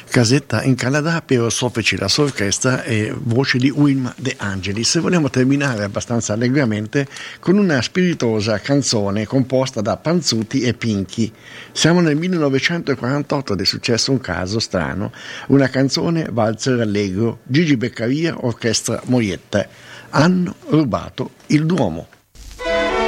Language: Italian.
Casetta in Canada per Soffici la sua orchestra e voce di Wilma De Angelis. Vogliamo terminare abbastanza allegramente con una spiritosa canzone composta da Panzuti e Pinchi. Siamo nel 1948 ed è successo un caso strano, una canzone valzer allegro, Gigi Beccaria, orchestra Moiette. Hanno rubato il Duomo.